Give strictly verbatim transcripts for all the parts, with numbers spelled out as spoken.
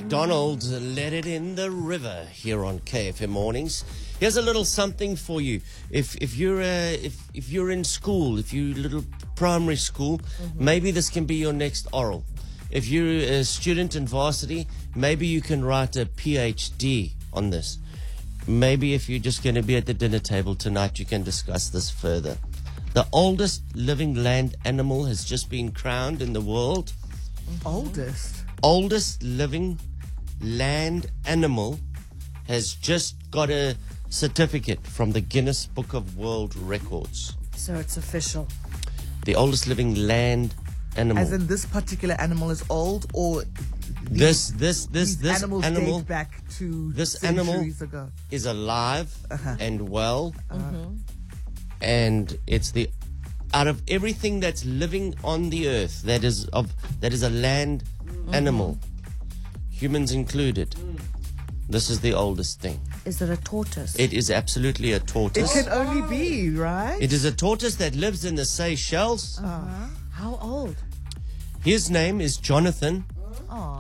McDonald, Let It in the River here on K F M Mornings. Here's a little something for you. If if you're uh, if if you're in school, if you're little primary school, mm-hmm. maybe this can be your next oral. If you're a student in varsity, maybe you can write a P H D on this. Maybe if you're just going to be at the dinner table tonight, you can discuss this further. The oldest living land animal has just been crowned in the world. Oldest? Oldest living land animal has just got a certificate from the Guinness Book of World Records. So it's official. The oldest living land animal. As in this particular animal is old, or this this this these this animals animal date back to this centuries animal ago. is alive Uh-huh. and well, Mm-hmm. and it's the out of everything that's living on the earth that is of that is a land Mm-hmm. animal, humans included. This is the oldest thing. Is it a tortoise? It is absolutely a It tortoise. can only be, right? It is a tortoise that lives in the Seychelles. Uh-huh. How old? His name is Jonathan. Aw.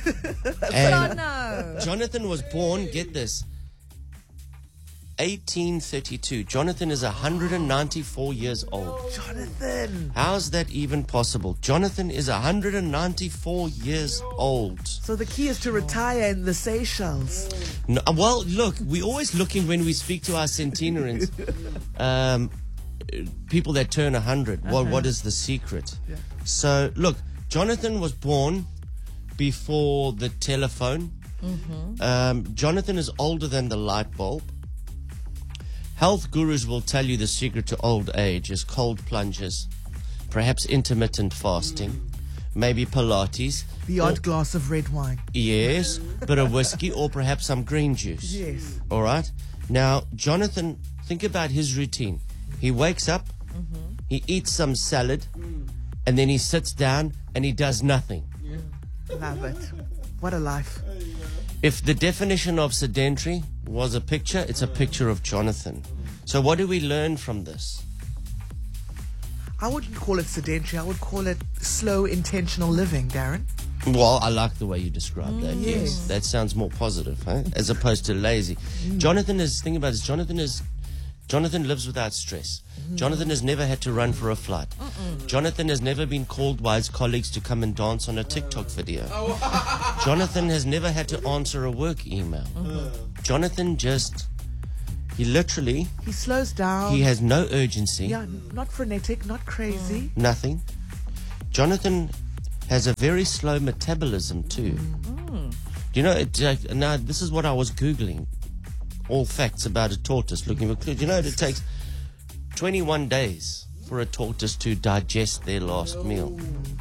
And Oh, no. Jonathan was born, get this, eighteen thirty-two. Jonathan is one hundred ninety-four years old. Jonathan. How's that even possible? Jonathan is one hundred ninety-four years old. So the key is to retire in the Seychelles. No, well, look, we're always looking when we speak to our centenarians, um, people that turn one hundred. What, what is the secret? Yeah. So, look, Jonathan was born before the telephone. Mm-hmm. Um, Jonathan is older than the light bulb. Health gurus will tell you the secret to old age is cold plunges, perhaps intermittent fasting, maybe Pilates. The odd glass of red wine. Yes, bit of whiskey or perhaps some green juice. Yes. All right. Now, Jonathan, think about his routine. He wakes up, Mm-hmm. he eats some salad, and then he sits down and he does nothing. Love it. What a life. If the definition of sedentary was a picture, it's a picture of Jonathan. So what do we learn from this? I wouldn't call it sedentary. I would call it slow, intentional living, Darren. Well, I like the way you describe that. Yes, yes. that sounds more positive, huh? As opposed to lazy. Jonathan is, think about this, Jonathan is, Jonathan lives without stress. Jonathan has never had to run for a flight. Jonathan has never been called by his colleagues to come and dance on a TikTok video. Jonathan has never had to answer a work email. Jonathan just, he literally, He slows down. he has no urgency, Yeah, not frenetic, not crazy. nothing. Jonathan has a very slow metabolism too. Do you know, it, uh, now this is what I was Googling. All facts about a tortoise, looking for clues. You know, it takes twenty-one days for a tortoise to digest their last meal.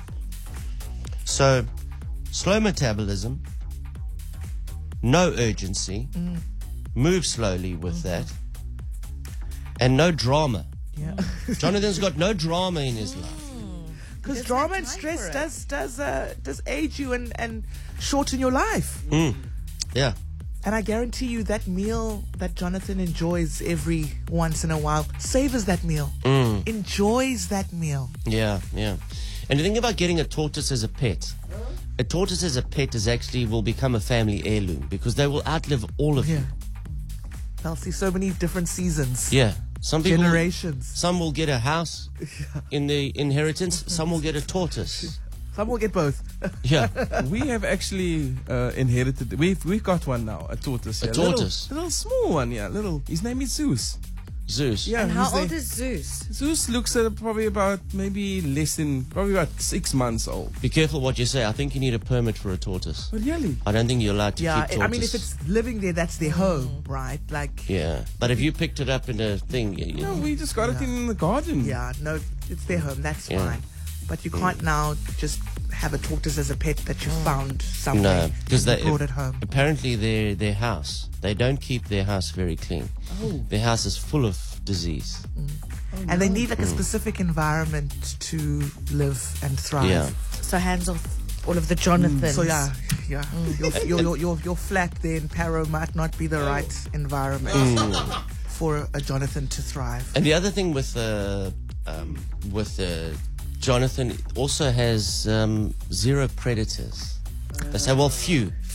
So, slow metabolism, no urgency, move slowly with that, and no drama. Yeah. Jonathan's got no drama in his life. Because drama and stress does does uh, does age you and, and shorten your life. Mm. Yeah. And I guarantee you that meal that Jonathan enjoys every once in a while savors that meal. Mm. Enjoys that meal. Yeah, yeah. And the thing about getting a tortoise as a pet, a tortoise as a pet is actually will become a family heirloom because they will outlive all of Yeah. you. They'll see so many different seasons. Yeah. Some people, Generations. some will get a house in the inheritance. Some will get a tortoise. Some will get both. Yeah, We have actually uh, inherited. We've we've got one now, a tortoise. A yeah, tortoise? little, little small one. Yeah, little. His name is Zeus. Zeus. Yeah. And how he's the- old is Zeus? Zeus looks at probably about maybe less than probably about six months old. Be careful what you say. I think you need a permit for a tortoise. But really, I don't think you're allowed to Yeah, keep tortoise. I mean, if it's living there, that's their home, right? Like, Yeah, but if you picked it up in a thing, you, you no, we just got it in the garden. yeah, no, it's their home. That's Yeah. fine. But you can't now just have a tortoise as a pet that you found somewhere. no, because they brought it home. apparently their their house they don't keep their house very clean. Oh. Their house is full of disease. And they need like a specific environment to live and thrive. Yeah. So hands off all of the Jonathans. So yeah, yeah. Your, your, your, your, your flat there in Paro might not be the right environment for a Jonathan to thrive. And the other thing with uh, um, with uh, Jonathan also has um, zero predators. They say, well, few,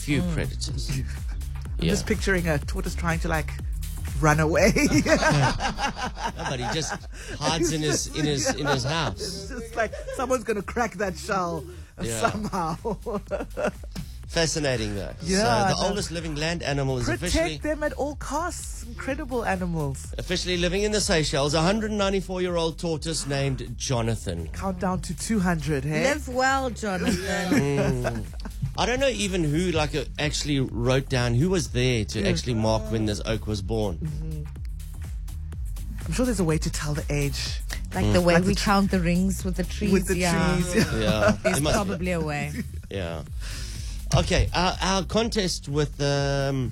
few predators. I'm Yeah. just picturing a tortoise trying to like run away. No, but he just hides in his in his in his house. It's just like someone's going to crack that shell Yeah. somehow. Fascinating though. Yeah, So the no. oldest living land animal is Protect officially them at all costs. Incredible animals. officially living in the Seychelles. A one hundred ninety-four year old tortoise named Jonathan. Countdown to two hundred, hey? Live well, Jonathan. I don't know even who like uh, actually wrote down who was there to actually mark when this oak was born. I'm sure there's a way to tell the age. Like the way Like the we tr- count the rings with the trees. With the yeah. trees. Yeah, There's there must be. probably a way. Yeah. Okay, our, our contest with um,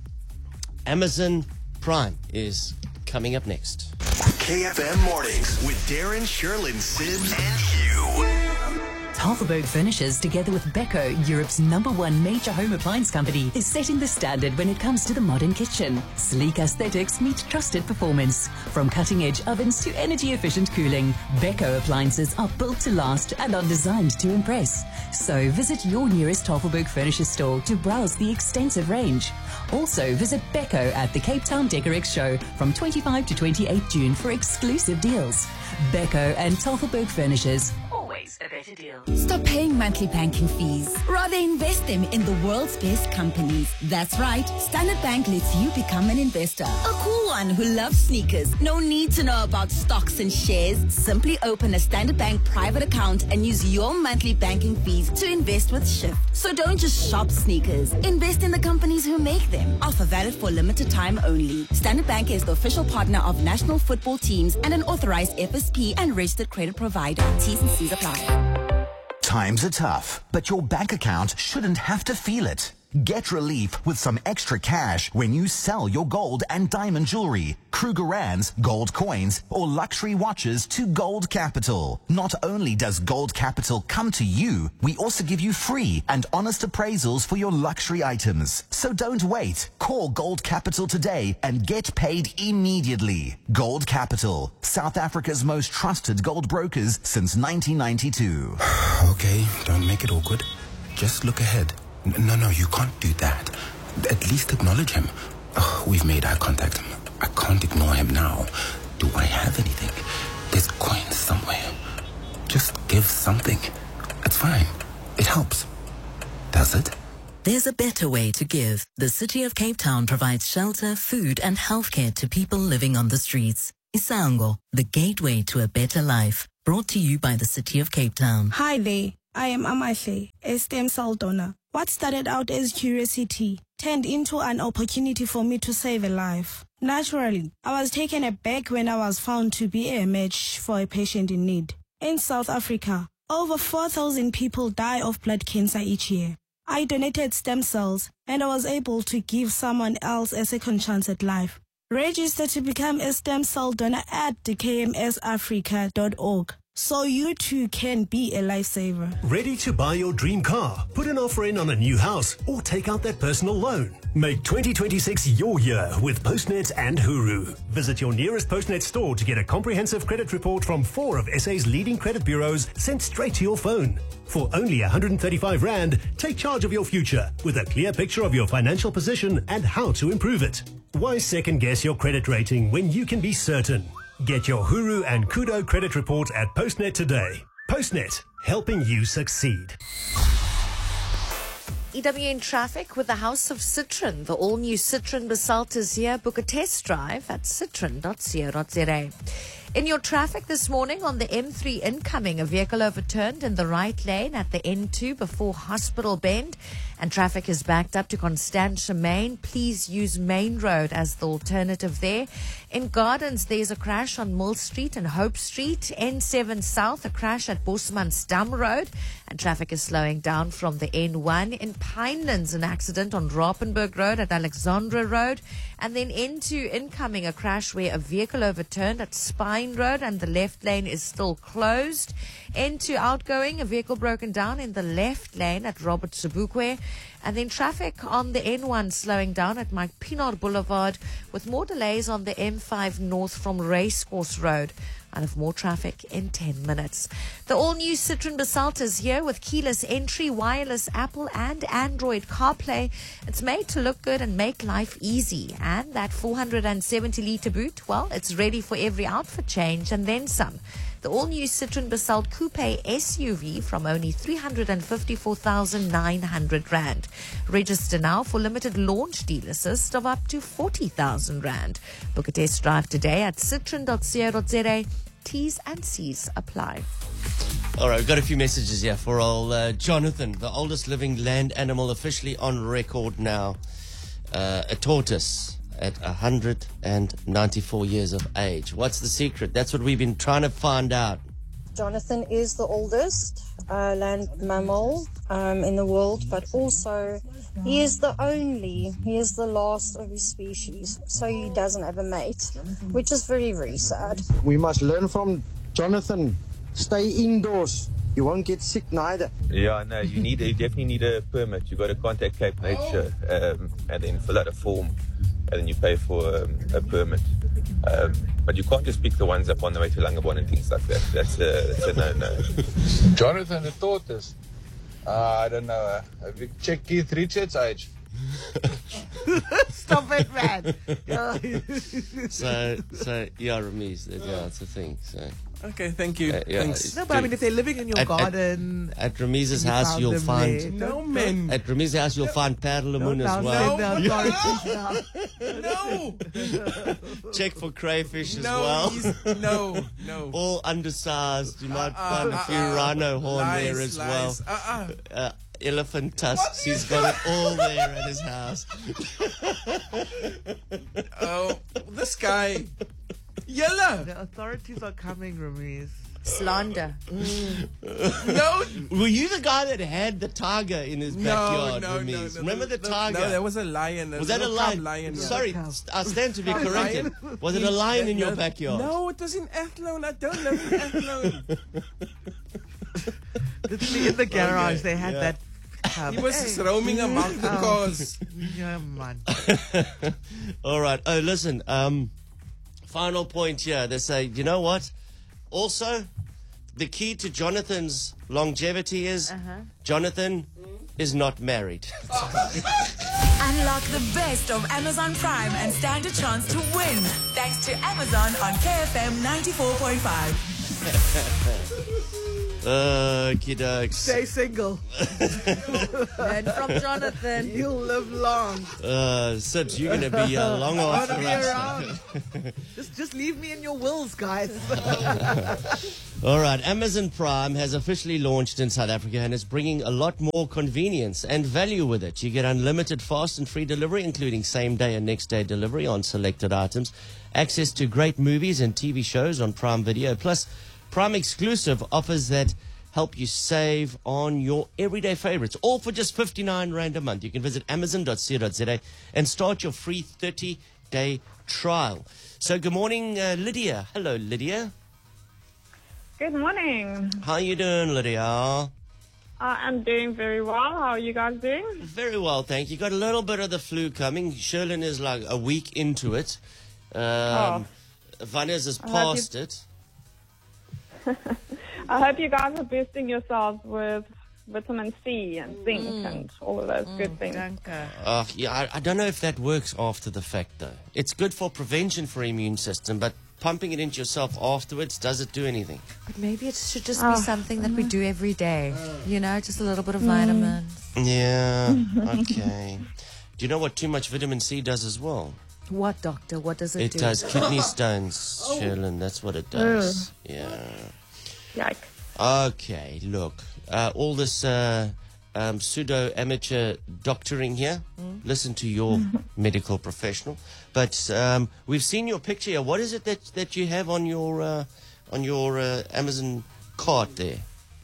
Amazon Prime is coming up next. K F M Mornings with Darren, Sherlyn, Sims, and Hugh. Tafelberg Furnishers, together with Beko, Europe's number one major home appliance company, is setting the standard when it comes to the modern kitchen. Sleek aesthetics meet trusted performance. From cutting-edge ovens to energy-efficient cooling, Beko appliances are built to last and are designed to impress. So visit your nearest Tafelberg Furnishers store to browse the extensive range. Also, visit Beko at the Cape Town Decorex show from twenty-fifth to twenty-eighth June for exclusive deals. Beko and Tafelberg Furnishers. Always a better deal. Stop paying monthly banking fees. Rather invest them in the world's best companies. That's right. Standard Bank lets you become an investor. A cool one who loves sneakers. No need to know about stocks and shares. Simply open a Standard Bank private account and use your monthly banking fees to invest with Shift. So don't just shop sneakers. Invest in the companies who make them. Offer valid for limited time only. Standard Bank is the official partner of national football teams and an authorized F S P and registered credit provider. T's and C's apply. Times are tough, but your bank account shouldn't have to feel it. Get relief with some extra cash when you sell your gold and diamond jewelry, Krugerrands, gold coins, or luxury watches to Gold Capital. Not only does Gold Capital come to you, we also give you free and honest appraisals for your luxury items. So don't wait. Call Gold Capital today and get paid immediately. Gold Capital, South Africa's most trusted gold brokers since nineteen ninety-two. Okay, don't make it awkward. Just look ahead. N- No, no, you can't do that. At least acknowledge him. Oh, we've made eye contact. I can't ignore him now. Do I have anything? There's coins somewhere. Just give something. It's fine. It helps. Does it? There's a better way to give. The City of Cape Town provides shelter, food, and healthcare to people living on the streets. Isango, the gateway to a better life. Brought to you by the City of Cape Town. Hi there, I am Amahle, a stem cell donor. What started out as curiosity turned into an opportunity for me to save a life. Naturally, I was taken aback when I was found to be a match for a patient in need. In South Africa, over four thousand people die of blood cancer each year. I donated stem cells and I was able to give someone else a second chance at life. Register to become a stem cell donor at d k m s africa dot org so you too can be a lifesaver. Ready to buy your dream car, put an offer in on a new house, or take out that personal loan? Make twenty twenty-six your year with Postnet and Huru. Visit your nearest Postnet store to get a comprehensive credit report from four of S A's leading credit bureaus sent straight to your phone. For only one hundred thirty-five rand, take charge of your future with a clear picture of your financial position and how to improve it. Why second guess your credit rating when you can be certain? Get your Huru and Kudo credit report at Postnet today. Postnet, helping you succeed. E W N traffic with the House of Citroen. The all-new Citroen Basalt is here. Book a test drive at citroen dot co dot za. In your traffic this morning on the M three incoming, a vehicle overturned in the right lane at the N two before Hospital Bend, and traffic is backed up to Constantia Main. Please use Main Road as the alternative there. In Gardens, there's a crash on Mill Street and Hope Street. N seven South, a crash at Bosmansdam Road, and traffic is slowing down from the N one. In Pinelands, an accident on Rapenburg Road at Alexandra Road, and then N two incoming, a crash where a vehicle overturned at Spine Road and the left lane is still closed. N two outgoing, a vehicle broken down in the left lane at Robert Sobukwe. And then traffic on the N one slowing down at Mike Pinard Boulevard with more delays on the M five north from Racecourse Road. I'll have more traffic in ten minutes. The all-new Citroen Basalt is here with keyless entry, wireless Apple and Android CarPlay. It's made to look good and make life easy. And that four hundred seventy litre boot, well, it's ready for every outfit change and then some. The all-new Citroen Basalt Coupe S U V from only three hundred fifty-four thousand nine hundred rand. Register now for limited launch deal assist of up to forty thousand rand. Book a test drive today at citroen dot co dot za. T's and C's apply. All right, we've got a few messages here for old uh, Jonathan, the oldest living land animal officially on record now. Uh, a tortoise at one hundred ninety-four years of age. What's the secret? That's what we've been trying to find out. Jonathan is the oldest uh, land mammal um, in the world, but also he is the only, he is the last of his species, so he doesn't have a mate, which is very, very sad. We must learn from Jonathan. Stay indoors. You won't get sick neither. Yeah, no, you need you definitely need a permit. You've got to contact Cape Nature um, and then fill out a form, and then you pay for um, a permit. Um, but you can't just pick the ones up on the way to Langabon and things like that. That's a, that's a no-no. Jonathan the tortoise. Uh, I don't know. Uh, have you checked Keith Richards' age? Stop it, man. so, so yeah, Ramiz, yeah, that's the thing. So. Okay, thank you. Uh, yeah, Thanks. No, but I mean, if they're living in your at, garden... At, at Ramiz's you house, you'll them find... there. No, Don't- man. At Ramiz's house, you'll find Perlemoen as don't well. downplay the authorities now. No! Check for crayfish as No, well. he's- no, no. All undersized. You might Uh-uh, find a few uh-uh. rhino horn Lies, there as lies. well. Uh-uh. Uh, elephant tusks. He's got it all there at his house. Oh, this guy. Yella! The authorities are coming, Ramiz. Slander. No! Were you the guy that had the tiger in his backyard, no, no, Ramiz? no, Remember the no, tiger? No, that was a lion. Was that a little cub lion? lion yeah. Sorry, I stand to be Cub corrected. lion. Was it a lion in your No, backyard? No, it was in Athlone. I don't live in Athlone. Literally in the garage, Okay, they had yeah. that cub. He was just roaming among the Oh. cars. Yeah, man. All right. Oh, listen. Um, final point here. They say, you know what? Also, the key to Jonathan's longevity is Uh-huh. Jonathan is not married. Unlock the best of Amazon Prime and stand a chance to win. Thanks to Amazon on K F M ninety-four point five. Okie dokes. Stay single. Learn from Jonathan. You'll live long. Uh, Sid, you're going to be uh, long I want after to be us. around. just, just leave me in your wills, guys. All right, Amazon Prime has officially launched in South Africa and is bringing a lot more convenience and value with it. You get unlimited fast and free delivery, including same-day and next-day delivery on selected items, access to great movies and T V shows on Prime Video, plus Prime Exclusive offers that help you save on your everyday favorites, all for just fifty-nine rand a month. You can visit amazon dot co dot za and start your free thirty-day trial. So good morning, uh, Lydia. Hello, Lydia. Good morning. How you doing, Lydia? Uh, I'm doing very well. How are you guys doing? Very well, thank you. Got a little bit of the flu coming. Sherlyn is like a week into it. Um, Oh. Vanessa has I hope passed you- it. I hope you guys are boosting yourselves with vitamin C and zinc and all of those good things. Uh, yeah, I, I don't know if that works after the fact, though. It's good for prevention for immune system, but pumping it into yourself afterwards, does it do anything? But maybe it should just Oh. be something that we do every day. You know, just a little bit of vitamins. Yeah, okay. Do you know what too much vitamin C does as well? What, doctor? What does it, It do? does kidney stones, Sherlyn. That's what it does. Yeah. Yikes. Okay, look. Uh, all this uh, um, pseudo-amateur doctoring here, listen to your medical professional. But um, we've seen your picture here. What is it that, that you have on your, uh, on your uh, Amazon cart there?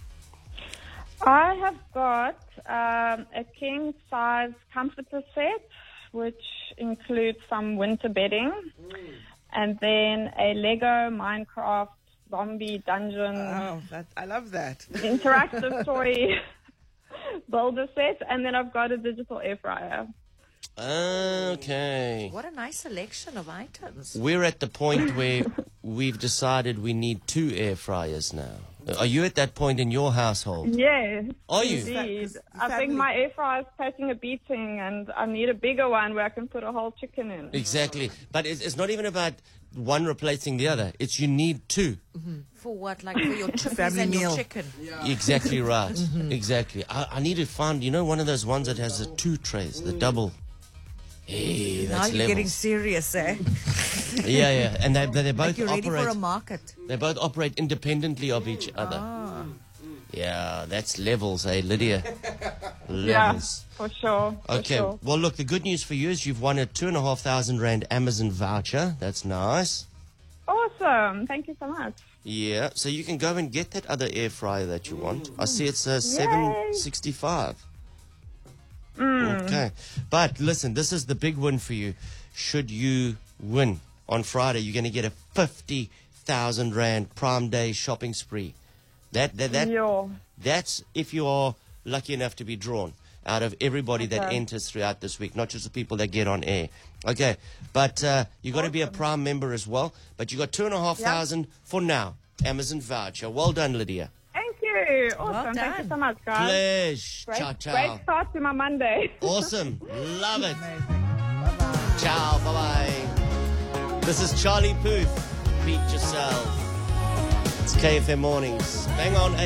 I have got um, a king size comforter set, which includes some winter bedding, and then a Lego Minecraft zombie dungeon. Oh, that, I love that. Interactive toy builder set, and then I've got a digital air fryer. Okay. What a nice selection of items. We're at the point where we've decided we need two air fryers now. Are you at that point in your household? Yes. Are you? Indeed. I think my air fryer is taking a beating, and I need a bigger one where I can put a whole chicken in. Exactly. But it's, it's not even about one replacing the other. It's you need two. Mm-hmm. For what? Like for your chippies Family and meal. your chicken? Yeah. Exactly right. Mm-hmm. Exactly. I, I need to find, you know, one of those ones that has the two trays, the double. Hey, Now that's you're levels. getting serious, eh? Yeah, yeah. And they, they, they both Like you're ready operate. for a market. They both operate independently of each other. Ah. Yeah, that's levels, eh, Lydia? Yeah, Levels. for sure. For Okay. sure. Well, look, the good news for you is you've won a two and a half thousand rand Amazon voucher. That's nice. Awesome. Thank you so much. Yeah. So you can go and get that other air fryer that you want. I see it's a seven sixty-five. Mm. Okay. But listen, this is the big win for you. Should you win on Friday, you're going to get a fifty thousand rand Prime Day shopping spree. That that that Yeah. that's if you are lucky enough to be drawn out of everybody that Okay. enters throughout this week, not just the people that get on air. Okay, but uh, you got to be a Prime member as well. But you got two and a half Yep. thousand for now. Amazon voucher. Well done, Lydia. Thank you. Awesome. Well Thank you done. so much, guys. Pleasure. Great, Ciao, ciao. great start to my Monday. Awesome. Love it. Ciao. Bye bye. This is Charlie Puth. Beat yourself. It's K F M Mornings. Bang on.